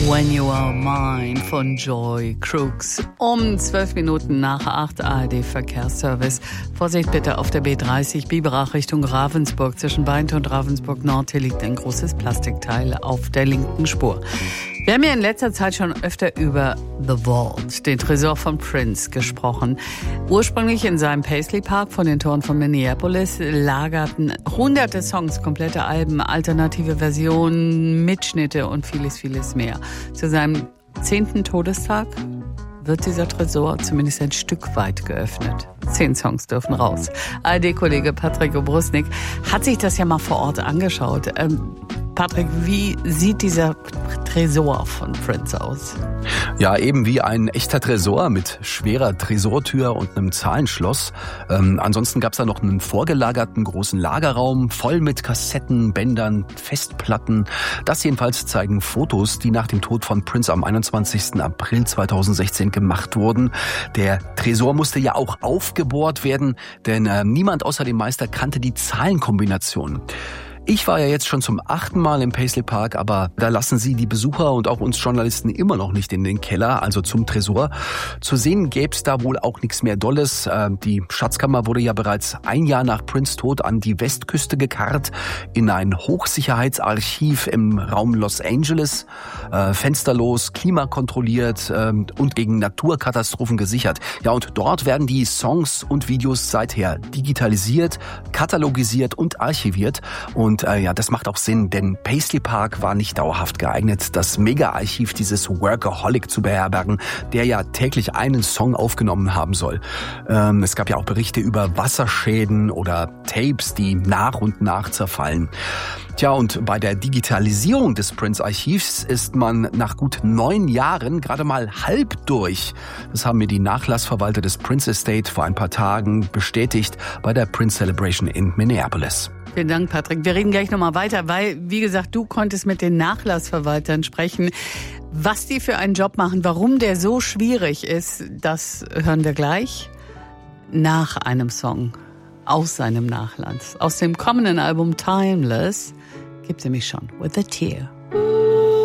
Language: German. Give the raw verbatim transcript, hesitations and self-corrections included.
When You Are Mine von Joy Crooks. Um zwölf Minuten nach acht, A R D Verkehrsservice. Vorsicht bitte auf der B dreißig, Biberach Richtung Ravensburg. Zwischen Beint und Ravensburg Nord, hier liegt ein großes Plastikteil auf der linken Spur. Wir haben ja in letzter Zeit schon öfter über The Vault, den Tresor von Prince, gesprochen. Ursprünglich in seinem Paisley Park vor den Toren von Minneapolis lagerten hunderte Songs, komplette Alben, alternative Versionen, Mitschnitte und vieles, vieles mehr. Zu seinem zehnten Todestag wird dieser Tresor zumindest ein Stück weit geöffnet. Zehn Songs dürfen raus. A R D-Kollege Patrick Obrusnik hat sich das ja mal vor Ort angeschaut. Ähm, Patrick, wie sieht dieser Tresor von Prince aus? Ja, eben wie ein echter Tresor mit schwerer Tresortür und einem Zahlenschloss. Ähm, ansonsten gab's da noch einen vorgelagerten großen Lagerraum, voll mit Kassetten, Bändern, Festplatten. Das jedenfalls zeigen Fotos, die nach dem Tod von Prince am einundzwanzigsten April zweitausendsechzehn gemacht wurden. Der Tresor musste ja auch aufgebohrt werden, denn äh, niemand außer dem Meister kannte die Zahlenkombination. Ich war ja jetzt schon zum achten Mal im Paisley Park, aber da lassen sie die Besucher und auch uns Journalisten immer noch nicht in den Keller, also zum Tresor. Zu sehen gäb's da wohl auch nichts mehr Dolles. Die Schatzkammer wurde ja bereits ein Jahr nach Prince' Tod an die Westküste gekarrt, in ein Hochsicherheitsarchiv im Raum Los Angeles, fensterlos, klimakontrolliert und gegen Naturkatastrophen gesichert. Ja, und dort werden die Songs und Videos seither digitalisiert, katalogisiert und archiviert. Und Und äh, ja, das macht auch Sinn, denn Paisley Park war nicht dauerhaft geeignet, das Mega-Archiv dieses Workaholic zu beherbergen, der ja täglich einen Song aufgenommen haben soll. Ähm, es gab ja auch Berichte über Wasserschäden oder Tapes, die nach und nach zerfallen. Tja, und bei der Digitalisierung des Prince-Archivs ist man nach gut neun Jahren gerade mal halb durch. Das haben mir die Nachlassverwalter des Prince Estate vor ein paar Tagen bestätigt bei der Prince Celebration in Minneapolis. Vielen Dank, Patrick. Wir reden gleich nochmal weiter, weil, wie gesagt, du konntest mit den Nachlassverwaltern sprechen. Was die für einen Job machen, warum der so schwierig ist, das hören wir gleich nach einem Song aus seinem Nachlass. Aus dem kommenden Album Timeless gibt's nämlich schon With a Tear.